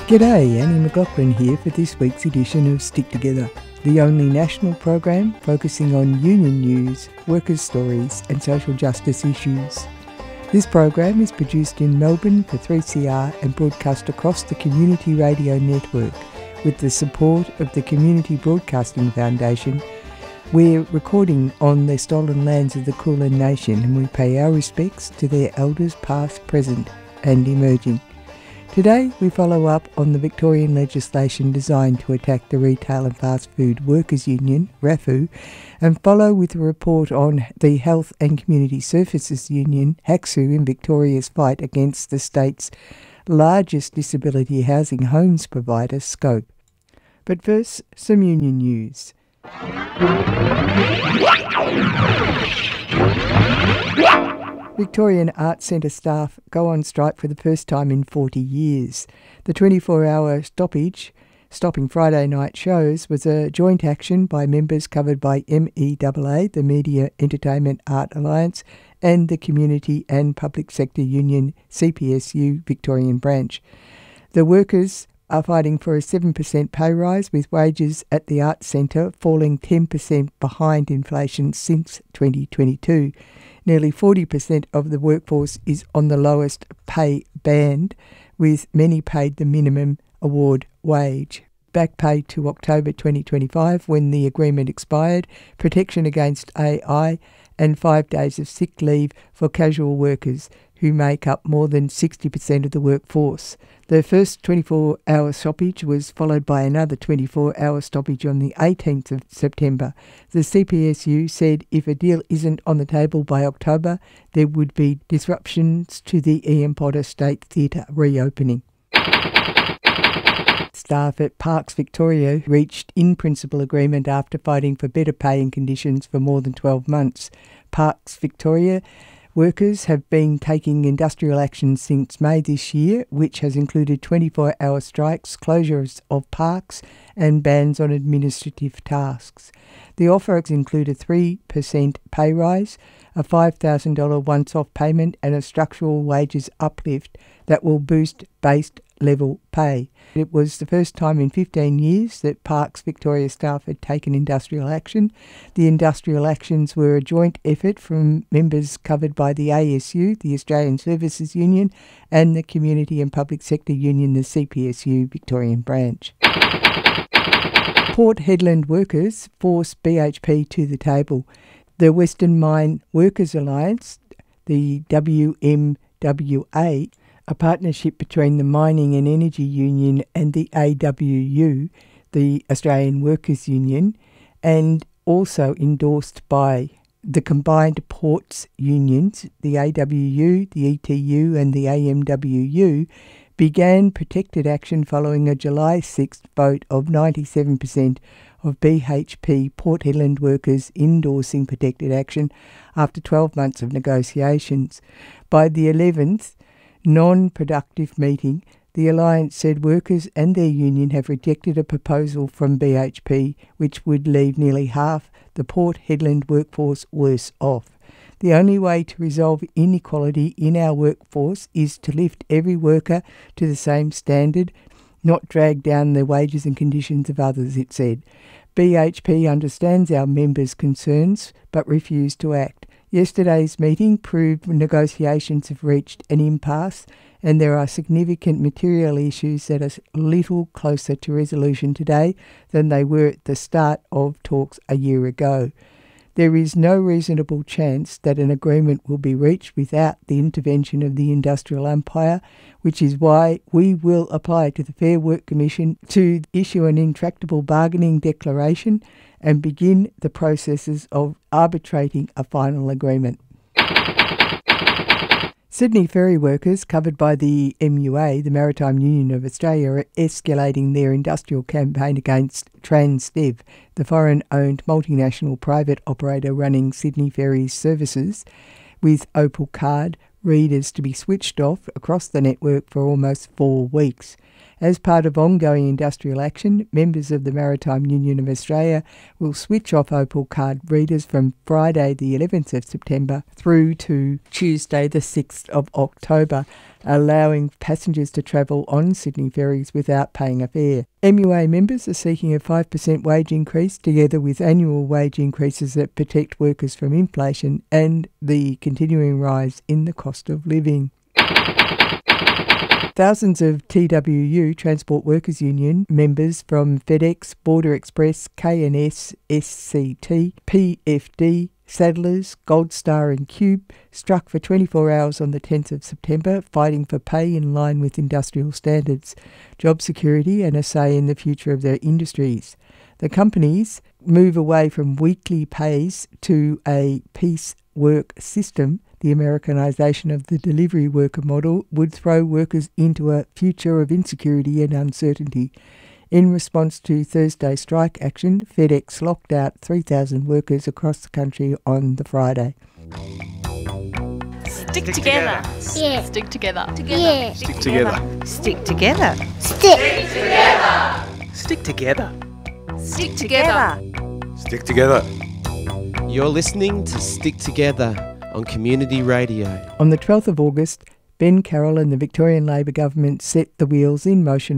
G'day, Annie McLaughlin here for this week's edition of Stick Together, the only national program focusing on union news, workers' stories and social justice issues. This program is produced in Melbourne for 3CR and broadcast across the Community Radio Network with the support of the Community Broadcasting Foundation. We're recording on the stolen lands of the Kulin Nation and we pay our respects to their elders past, present and emerging. Today we follow up on the Victorian legislation designed to attack the Retail and Fast Food Workers Union, RAFU, and follow with a report on the Health and Community Services Union, HACSU, in Victoria's fight against the state's largest disability housing homes provider, Scope. But first, some union news. Victorian Arts Centre staff go on strike for the first time in 40 years. The 24-hour stopping Friday night shows, was a joint action by members covered by MEAA, the Media Entertainment Art Alliance, and the Community and Public Sector Union CPSU Victorian branch. The workers are fighting for a 7% pay rise, with wages at the Arts Centre falling 10% behind inflation since 2022. Nearly 40% of the workforce is on the lowest pay band, with many paid the minimum award wage. Back pay to October 2025 when the agreement expired, protection against AI and 5 days of sick leave for casual workers who make up more than 60% of the workforce. The first 24-hour stoppage was followed by another 24-hour stoppage on the 18th of September. The CPSU said if a deal isn't on the table by October, there would be disruptions to the Ian Potter State Theatre reopening. Staff at Parks Victoria reached in-principle agreement after fighting for better pay and conditions for more than 12 months. Parks Victoria workers have been taking industrial action since May this year, which has included 24-hour strikes, closures of parks and bans on administrative tasks. The offer include a 3% pay rise, a $5,000 once-off payment and a structural wages uplift that will boost base level pay. It was the first time in 15 years that Parks Victoria staff had taken industrial action. The industrial actions were a joint effort from members covered by the ASU, the Australian Services Union, and the Community and Public Sector Union, the CPSU Victorian branch. Port Hedland workers force BHP to the table. The Western Mine Workers Alliance, the WMWA, a partnership between the Mining and Energy Union and the AWU, the Australian Workers Union, and also endorsed by the combined ports unions, the AWU, the ETU and the AMWU, began protected action following a July 6th vote of 97% of BHP Port Hedland workers endorsing protected action after 12 months of negotiations. By the 11th non-productive meeting, the Alliance said workers and their union have rejected a proposal from BHP which would leave nearly half the Port Hedland workforce worse off. The only way to resolve inequality in our workforce is to lift every worker to the same standard, not drag down the wages and conditions of others, it said. BHP understands our members' concerns but refused to act. Yesterday's meeting proved negotiations have reached an impasse and there are significant material issues that are little closer to resolution today than they were at the start of talks a year ago. There is no reasonable chance that an agreement will be reached without the intervention of the industrial umpire, which is why we will apply to the Fair Work Commission to issue an intractable bargaining declaration and begin the processes of arbitrating a final agreement. Sydney ferry workers covered by the MUA, the Maritime Union of Australia, are escalating their industrial campaign against Transdev, the foreign-owned multinational private operator running Sydney Ferries services, with Opal Card readers to be switched off across the network for almost 4 weeks. As part of ongoing industrial action, members of the Maritime Union of Australia will switch off Opal card readers from Friday the 11th of September through to Tuesday the 6th of October, allowing passengers to travel on Sydney ferries without paying a fare. MUA members are seeking a 5% wage increase, together with annual wage increases that protect workers from inflation and the continuing rise in the cost of living. Thousands of TWU, Transport Workers Union, members from FedEx, Border Express, KNS, SCT, PFD, Saddlers, Gold Star and Cube struck for 24 hours on the 10th of September, fighting for pay in line with industrial standards, job security and a say in the future of their industries. The companies move away from weekly pays to a piece work system. The Americanisation of the delivery worker model would throw workers into a future of insecurity and uncertainty. In response to Thursday's strike action, FedEx locked out 3,000 workers across the country on the Friday. Stick together. Yeah. Stick together. Yeah. Stick together. Stick together. Stick. Stick together. Stick together. Stick together. You're listening to Stick Together on Community Radio. On the 12th of August, Ben Carroll and the Victorian Labor government set the wheels in motion